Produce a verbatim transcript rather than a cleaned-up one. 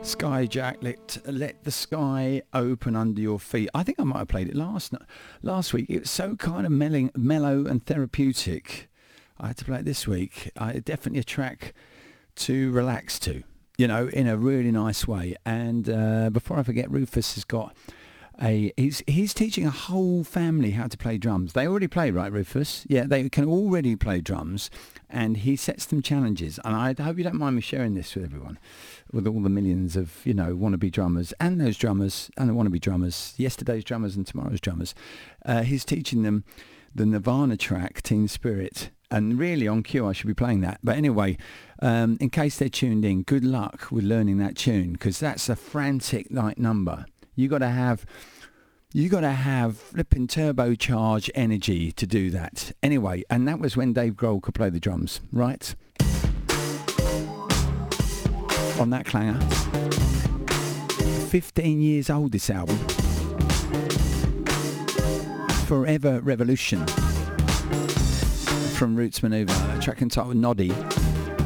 Skyjack, let, let the sky open under your feet. I think I might have played it last last week. It was so kind of mellow, mellow and therapeutic. I had to play it this week. I, definitely a track to relax to, you know, in a really nice way. And uh, before I forget, Rufus has got a... He's, he's teaching a whole family how to play drums. They already play, right, Rufus? Yeah, they can already play drums. And he sets them challenges. And I hope you don't mind me sharing this with everyone, with all the millions of, you know, wannabe drummers and those drummers and the wannabe drummers, yesterday's drummers and tomorrow's drummers. Uh, he's teaching them the Nirvana track, Teen Spirit. And really on cue, I should be playing that. But anyway, um, in case they're tuned in, good luck with learning that tune, because that's a frantic like number. You got to have... You got to have flipping turbocharged energy to do that. Anyway, and that was when Dave Grohl could play the drums, right? On that clanger. fifteen years old, this album. Forever Revolution. From Roots Maneuver, a track entitled Noddy.